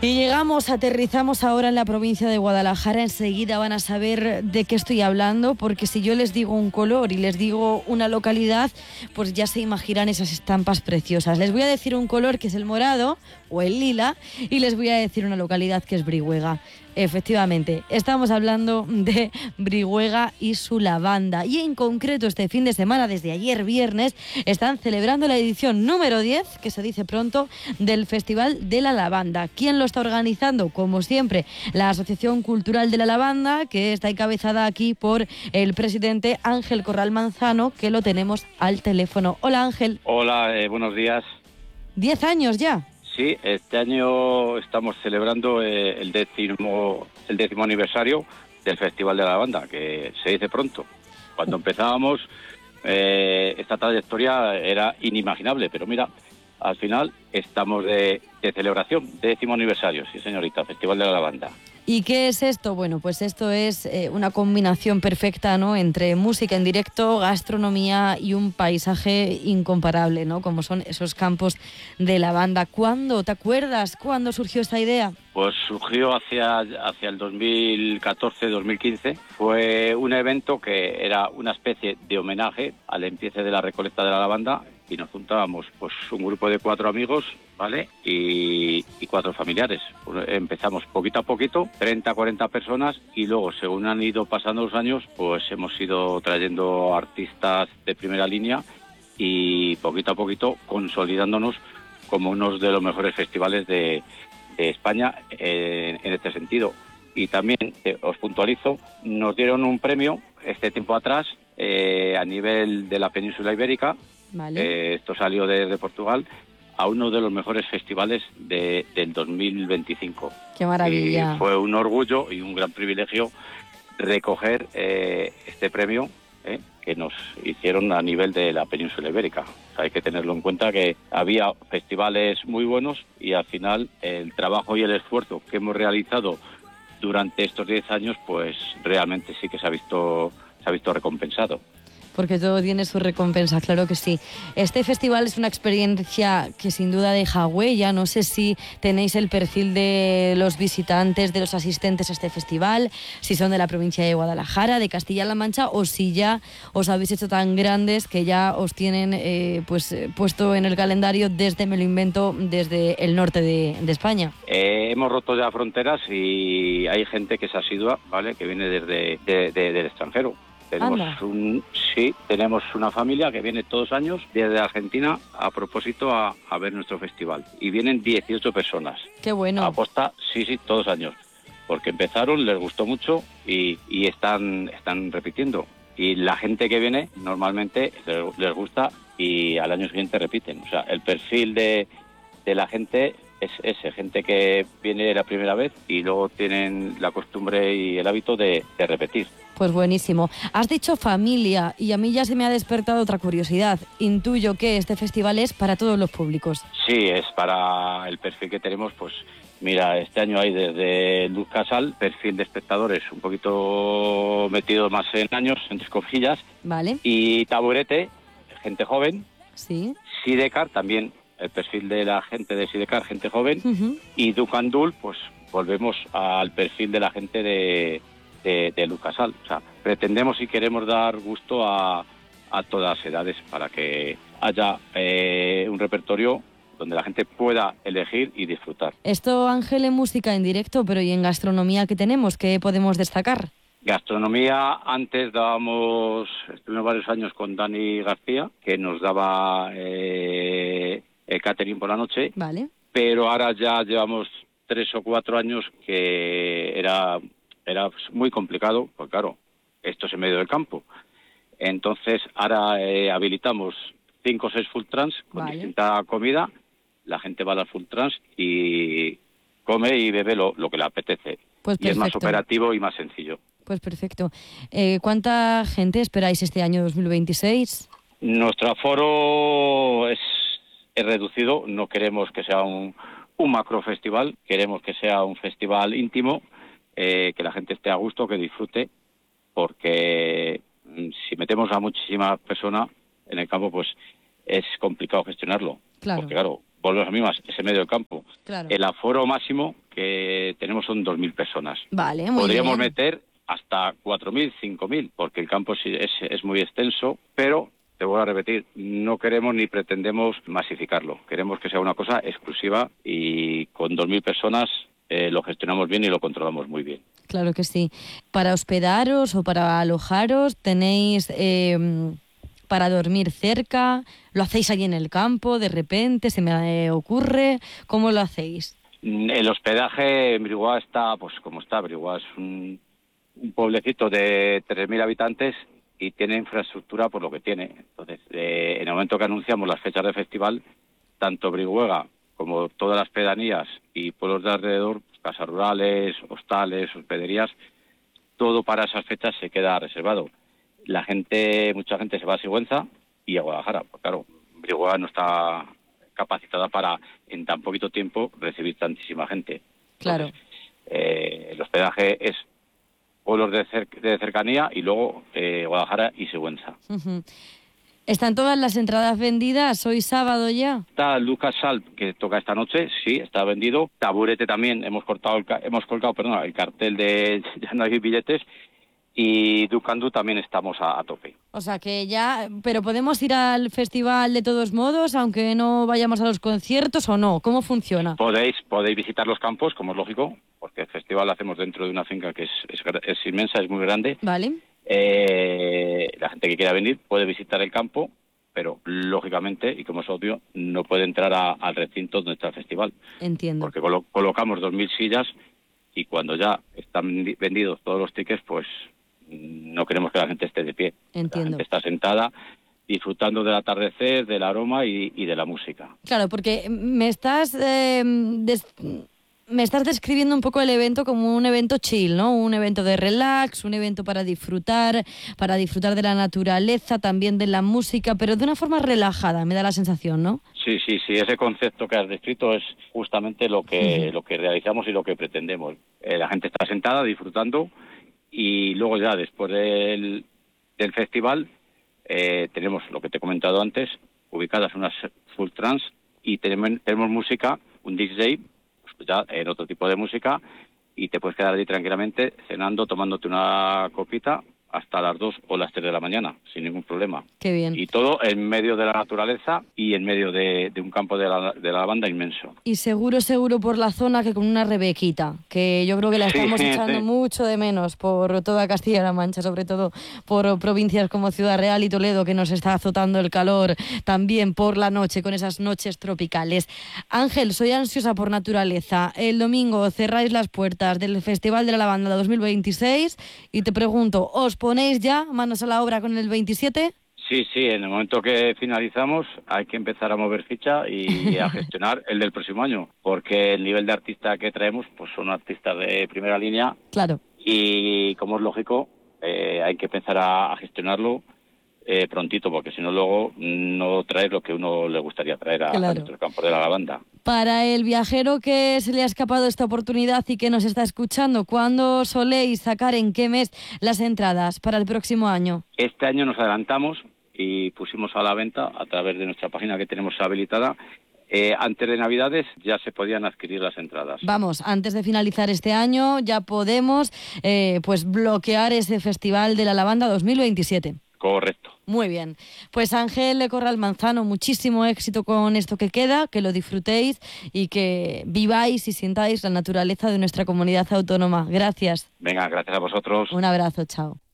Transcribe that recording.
Y llegamos, aterrizamos ahora en la provincia de Guadalajara. Enseguida van a saber de qué estoy hablando, porque si yo les digo un color y les digo una localidad, pues ya se imaginan esas estampas preciosas. Les voy a decir un color que es el morado o el lila y les voy a decir una localidad que es Brihuega. Efectivamente, estamos hablando de Brihuega y su lavanda. Y en concreto este fin de semana, desde ayer viernes, están celebrando la edición número 10, que se dice pronto, del Festival de la Lavanda. ¿Quién lo está organizando? Como siempre, la Asociación Cultural de la Lavanda, que está encabezada aquí por el presidente Ángel Corral Manzano, que lo tenemos al teléfono. Hola, Ángel. Hola, buenos días. 10 años ya. Sí, este año estamos celebrando el décimo aniversario del Festival de la Lavanda, que se dice pronto. Cuando empezábamos, esta trayectoria era inimaginable, pero mira, al final estamos de celebración, 10º aniversario, sí señorita, Festival de la Lavanda. ¿Y qué es esto? Bueno, pues esto es una combinación perfecta, ¿no?, entre música en directo, gastronomía y un paisaje incomparable, ¿no?, como son esos campos de lavanda. ¿Cuándo? ¿Te acuerdas? ¿Cuándo surgió esta idea? Pues surgió hacia el 2014-2015. Fue un evento que era una especie de homenaje al empiece de la recolecta de la lavanda, y nos juntábamos pues un grupo de 4 amigos, ¿vale? Y 4 familiares. Empezamos poquito a poquito, 30, 40 personas, y luego, según han ido pasando los años, pues hemos ido trayendo artistas de primera línea y poquito a poquito consolidándonos como uno de los mejores festivales de España en este sentido. Y también, os puntualizo, nos dieron un premio este tiempo atrás a nivel de la península ibérica. Vale. Esto salió de Portugal, a uno de los mejores festivales del 2025. ¡Qué maravilla! Y fue un orgullo y un gran privilegio recoger este premio que nos hicieron a nivel de la península ibérica. O sea, hay que tenerlo en cuenta, que había festivales muy buenos y al final el trabajo y el esfuerzo que hemos realizado durante estos 10 años, pues realmente sí que se ha visto recompensado. Porque todo tiene su recompensa, claro que sí. Este festival es una experiencia que sin duda deja huella. No sé si tenéis el perfil de los visitantes, de los asistentes a este festival, si son de la provincia de Guadalajara, de Castilla-La Mancha, o si ya os habéis hecho tan grandes que ya os tienen puesto en el calendario desde, me lo invento, desde el norte de España. Hemos roto ya fronteras y hay gente que es asidua, ¿vale?, que viene del extranjero. Tenemos una familia que viene todos los años desde Argentina a propósito a ver nuestro festival. Y vienen 18 personas. ¡Qué bueno! Aposta, sí, todos los años. Porque empezaron, les gustó mucho y están repitiendo. Y la gente que viene normalmente les gusta y al año siguiente repiten. O sea, el perfil de la gente es ese, gente que viene la primera vez y luego tienen la costumbre y el hábito de repetir. Pues buenísimo. Has dicho familia y a mí ya se me ha despertado otra curiosidad. Intuyo que este festival es para todos los públicos. Sí, es para el perfil que tenemos. Pues mira, este año hay desde Luz Casal, perfil de espectadores un poquito metido más en años, entre comillas. Vale. Y Taburete, gente joven. Sí. Sidecar también, el perfil de la gente de Sidecar, gente joven. Uh-huh. Y Ducandul, pues volvemos al perfil de la gente de Lucasal. O sea, pretendemos y queremos dar gusto a todas las edades para que haya un repertorio donde la gente pueda elegir y disfrutar. Esto, Ángel, en música en directo, pero ¿y en gastronomía qué tenemos? ¿Qué podemos destacar? Gastronomía, antes estuvimos varios años con Dani García, que nos daba el catering por la noche. Vale. Pero ahora ya llevamos 3 o 4 años que era muy complicado, pues claro, esto es en medio del campo. Entonces ahora habilitamos 5 o 6 full trans con distinta comida. La gente va a las full trans y come y bebe lo que le apetece. Pues y es más operativo y más sencillo. Pues perfecto. ¿Cuánta gente esperáis este año 2026? Nuestro aforo es reducido. No queremos que sea un macro festival, queremos que sea un festival íntimo, que la gente esté a gusto, que disfrute, porque si metemos a muchísimas personas en el campo, pues es complicado gestionarlo. Claro. Porque claro, volvemos a mismas, ese medio del campo. Claro. El aforo máximo que tenemos son 2.000 personas. Vale, muy Podríamos bien. meter hasta 4.000, 5.000, porque el campo es muy extenso, pero te voy a repetir, no queremos ni pretendemos masificarlo. Queremos que sea una cosa exclusiva y con 2.000 personas lo gestionamos bien y lo controlamos muy bien. Claro que sí. Para hospedaros o para alojaros, ¿tenéis para dormir cerca? ¿Lo hacéis allí en el campo? ¿De repente se me ocurre? ¿Cómo lo hacéis? El hospedaje en Briguá está, pues como está. Briguá es un pueblecito de 3.000 habitantes y tiene infraestructura por lo que tiene. Entonces, en el momento que anunciamos las fechas de festival, tanto Brihuega como todas las pedanías y pueblos de alrededor, casas rurales, hostales, hospederías, todo para esas fechas se queda reservado. Mucha gente se va a Sigüenza y a Guadalajara. Pues claro, Brihuega no está capacitada para en tan poquito tiempo recibir tantísima gente. Claro. Entonces, el hospedaje es pueblos de cercanía y luego Guadalajara y Sigüenza. Uh-huh. ¿Están todas las entradas vendidas? ¿Hoy sábado ya? Está Lucas Salp, que toca esta noche, sí, está vendido. Taburete también, hemos colgado el cartel de ya no hay billetes. Y Ducandú también estamos a tope. O sea que ya, pero ¿podemos ir al festival de todos modos, aunque no vayamos a los conciertos o no? ¿Cómo funciona? Podéis visitar los campos, como es lógico, porque el festival lo hacemos dentro de una finca que es inmensa, es muy grande. Vale. La gente que quiera venir puede visitar el campo, pero lógicamente, y como es obvio, no puede entrar al recinto donde está el festival. Entiendo. Porque colocamos 2.000 sillas y cuando ya están vendidos todos los tickets, pues no queremos que la gente esté de pie. Entiendo. La gente está sentada disfrutando del atardecer, del aroma y de la música. Claro, porque me estás describiendo un poco el evento como un evento chill, ¿no? Un evento de relax, un evento para disfrutar de la naturaleza, también de la música, pero de una forma relajada, me da la sensación, ¿no? Sí, ese concepto que has descrito es justamente lo que realizamos y lo que pretendemos. La gente está sentada disfrutando y luego ya después del festival tenemos lo que te he comentado antes, ubicadas unas full trance y tenemos música, un DJ, pues ya en otro tipo de música y te puedes quedar allí tranquilamente cenando, tomándote una copita hasta las 2 o las 3 de la mañana, sin ningún problema. Qué bien. Y todo en medio de la naturaleza y en medio de un campo de la lavanda inmenso. Y seguro por la zona que con una rebequita, que yo creo que la estamos echando mucho de menos por toda Castilla-La Mancha, sobre todo por provincias como Ciudad Real y Toledo, que nos está azotando el calor también por la noche, con esas noches tropicales. Ángel, soy ansiosa por naturaleza. El domingo cerráis las puertas del Festival de la Lavanda 2026 y te pregunto, ¿os ponéis ya manos a la obra con el 27? Sí, en el momento que finalizamos hay que empezar a mover ficha y a gestionar el del próximo año, porque el nivel de artista que traemos pues son artistas de primera línea. Claro. Y como es lógico, hay que empezar a gestionarlo prontito, porque si no luego no trae lo que uno le gustaría traer a nuestro campo de la lavanda. Para el viajero que se le ha escapado esta oportunidad y que nos está escuchando, ¿cuándo soléis sacar, en qué mes, las entradas para el próximo año? Este año nos adelantamos y pusimos a la venta a través de nuestra página que tenemos habilitada. Antes de Navidades ya se podían adquirir las entradas. Vamos, antes de finalizar este año ya podemos pues bloquear ese Festival de la Lavanda 2027. Correcto. Muy bien. Pues Ángel Corral Manzano, muchísimo éxito con esto que queda, que lo disfrutéis y que viváis y sintáis la naturaleza de nuestra comunidad autónoma. Gracias. Venga, gracias a vosotros. Un abrazo, chao.